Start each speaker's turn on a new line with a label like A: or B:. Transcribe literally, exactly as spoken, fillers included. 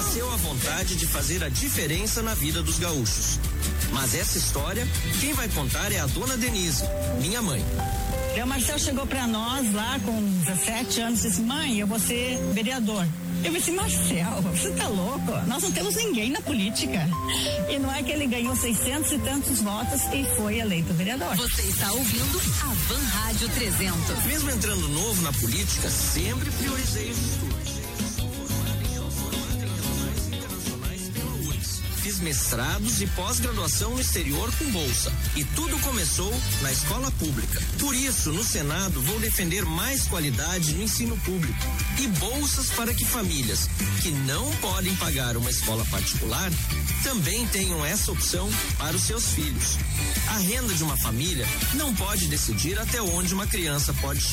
A: nasceu a vontade de fazer a diferença na vida dos gaúchos. Mas essa história, quem vai contar é a dona Denise, minha mãe.
B: O Marcel chegou pra nós lá com dezessete anos e disse: mãe, eu vou ser vereador. Eu disse: Marcel, você tá louco? Nós não temos ninguém na política. E não é que ele ganhou seiscentos e tantos votos e foi eleito vereador.
C: Você está ouvindo a Van Rádio trezentos.
A: Mesmo entrando novo na política, sempre priorizei os estudos. Fiz mestrados e pós-graduação no exterior com bolsa. E tudo começou na escola pública. Por isso, no Senado, vou defender mais qualidade no ensino público e bolsas para que famílias que não podem pagar uma escola particular também tenham essa opção para os seus filhos. A renda de uma família não pode decidir até onde uma criança pode chegar.